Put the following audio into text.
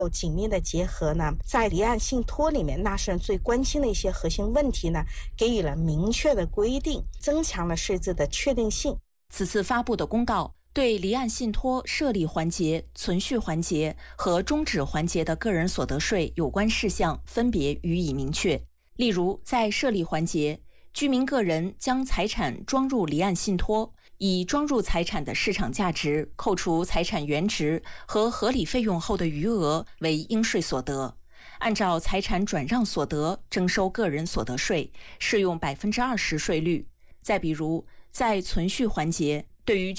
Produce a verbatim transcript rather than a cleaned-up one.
有紧密的结合呢，在离岸信托里面，纳税人最关心的一些核心问题呢，给予了明确的规定，增强了税制的确定性。 此次发布的公告对离岸信托设立环节、存续环节和终止环节的个人所得税有关事项分别予以明确。例如，在设立环节，居民个人将财产装入离岸信托，以装入财产的市场价值扣除财产原值和合理费用后的余额为应税所得，按照财产转让所得征收个人所得税，适用百分之二十税率。再比如，在存续环节，对于